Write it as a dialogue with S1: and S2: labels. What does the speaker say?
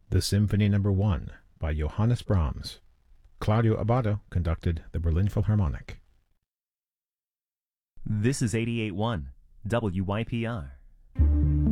S1: The Symphony No. 1 by Johannes Brahms. Claudio Abbado conducted the Berlin Philharmonic.
S2: This is 88.1 WYPR.